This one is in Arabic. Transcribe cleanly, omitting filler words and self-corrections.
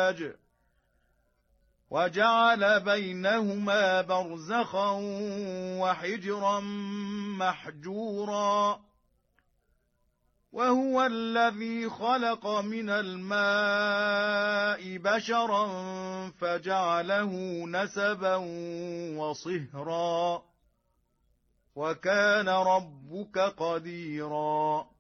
مخرج وجعل بينهما برزخا وحجرا محجورا وهو الذي خلق من الماء بشرا فجعله نسبا وصهرا وكان ربك قديرا